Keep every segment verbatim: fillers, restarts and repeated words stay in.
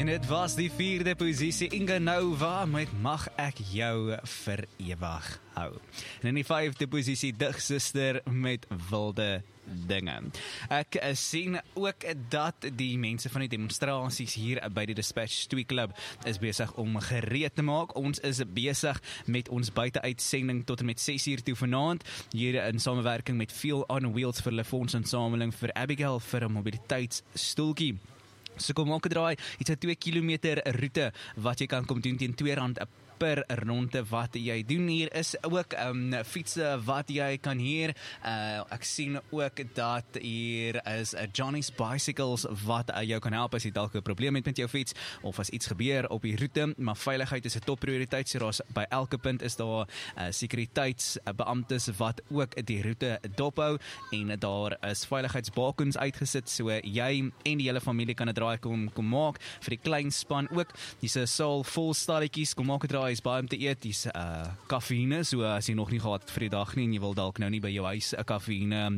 En dit was die vierde posisie, Inga Nova met Mag Ek Jou Vir Ewig Hou. En in die vyfde posisie, Dig Suster met Wilde Dinge. Ek sien ook dat die mense van die demonstrasies hier by die Dispatch twee Club is besig om gereed te maak. Ons is besig met ons buiteuitsending tot en met ses uur toe vanaand, hier in samewerking met Feel on Wheels vir hulle fondsinsameling vir Abigail vir 'n mobiliteitsstoeltjie. So kom maak 'n draai, iets 'n twee kilometer roete wat jy kan kom doen teen twee rand per ronde wat jy doen. Hier is ook um, fietsse wat jy kan hier. Uh, ek sien ook dat hier is uh, Johnny's Bicycles wat uh, jou kan help as jy dalk 'n probleem het met jou fiets of as iets gebeur op die roete, maar veiligheid is 'n topprioriteit. So daar's by elke punt is daar uh, sekuriteitsbeamptes wat ook die roete dophou en daar is veiligheidsbakens uitgesit, so jy en die hele familie kan 'n draai kom, kom maak. Vir die klein span ook, dis 'n saal vol stalletjies, kom maak 'n draai, is baie om te eet, dis uh, kafeïne, so as jy nog nie gehad het vir die dag nie en jy wil dalk nou nie by jou huis 'n kafeïne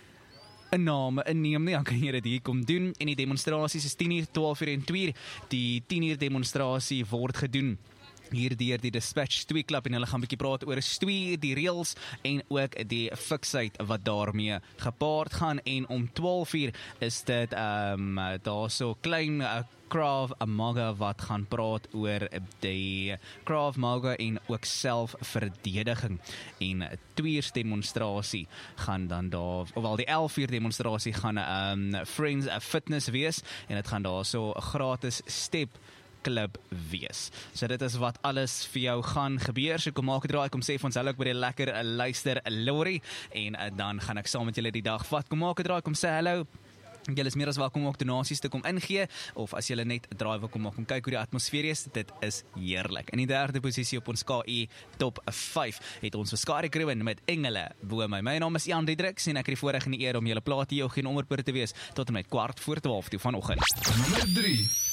'n naam inneem nie, dan kan jy dit hier kom doen. En die demonstrasies is tien uur, twaalf uur en twee uur. Die tien uur demonstrasie word gedoen hier deur die Dispatch twee Club en hulle gaan 'n bietjie praat oor stoei, die reëls en ook die fiksheid wat daarmee gepaard gaan. En om twaalf uur is dit um, daar so klein uh, Krav Maga wat gaan praat oor die Krav Maga en ook selfverdediging. En twee uur demonstrasie gaan dan daar, ofwel die elf uur demonstrasie gaan um, Friends Fitness wees en dit gaan daar so gratis step Club wees. So dit is wat alles vir jou gaan gebeur. So kom maak 'n draai, kom sê vir ons hallo, ek by die lekker luister Lori en uh, dan gaan ek saam met julle die dag vat. Kom maak 'n draai, kom sê hallo. Julle is meer as welkom om ook donasies te kom ingee, of as julle net 'n draai wil kom maak, kom kyk hoe die atmosfeer is, dit is heerlik. In die derde posisie op ons K I top vyf het ons Skare Kruin met Engele bo my. My naam is Jan Diedriks en ek het die voorreg en die eer om julle plaas hier op geen onderpoort te wees tot en met kwart voor twaalf toe vanoggend. Nommer drie.